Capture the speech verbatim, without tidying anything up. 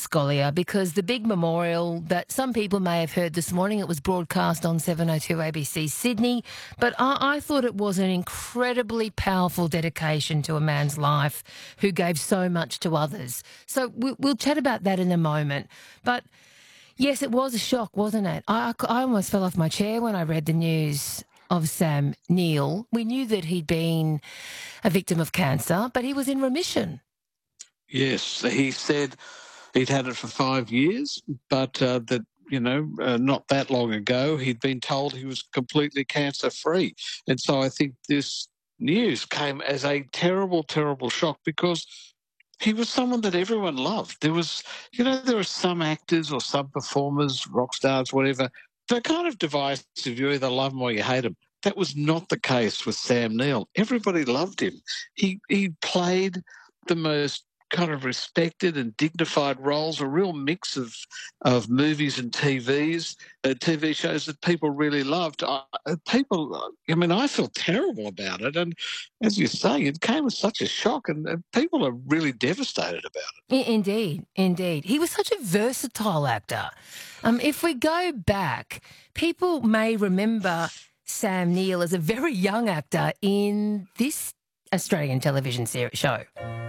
Scolia, because the big memorial that some people may have heard this morning, it was broadcast on seven oh two A B C Sydney, but I, I thought it was an incredibly powerful dedication to a man's life who gave so much to others. So we, we'll chat about that in a moment. But yes, it was a shock, wasn't it? I, I almost fell off my chair when I read the news of Sam Neill. We knew that he'd been a victim of cancer, but he was in remission. Yes, he said he'd had it for five years, but uh, that, you know, uh, not that long ago, he'd been told he was completely cancer-free. And so I think this news came as a terrible, terrible shock because he was someone that everyone loved. There was, you know, there are some actors or some performers, rock stars, whatever, they're kind of divisive. You either love them or you hate them. That was not the case with Sam Neill. Everybody loved him. He he played the most kind of respected and dignified roles, a real mix of of movies and T Vs, uh, T V shows that people really loved. I, people, I mean, I feel terrible about it. And as you say, it came as such a shock, and, and people are really devastated about it. Indeed, indeed. He was such a versatile actor. Um, if we go back, people may remember Sam Neill as a very young actor in this Australian television ser- show.